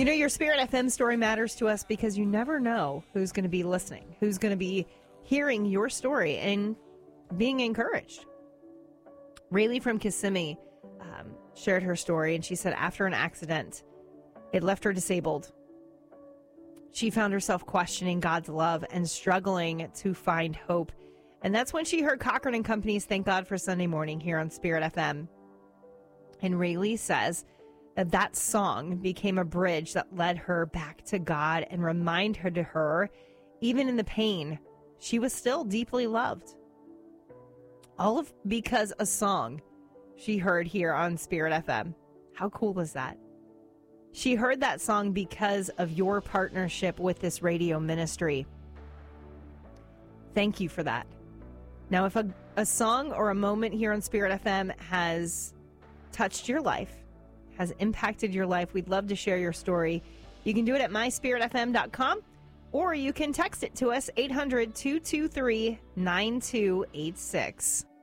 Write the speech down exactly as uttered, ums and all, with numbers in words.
You know, your Spirit F M story matters to us because you never know who's going to be listening, who's going to be hearing your story and being encouraged. Rayleigh from Kissimmee um, shared her story, and she said after an accident, it left her disabled. She found herself questioning God's love and struggling to find hope. And that's when she heard Cochran and Company's Thank God for Sunday Morning here on Spirit F M. And Rayleigh says that that song became a bridge that led her back to God and reminded her to her, even in the pain, she was still deeply loved. All of because a song she heard here on Spirit F M. How cool is that? She heard that song because of your partnership with this radio ministry. Thank you for that. Now, if a, a song or a moment here on Spirit F M has touched your life, has impacted your life, we'd love to share your story. You can do it at my spirit f m dot com, or you can text it to us, eight hundred, two two three, nine two eight six.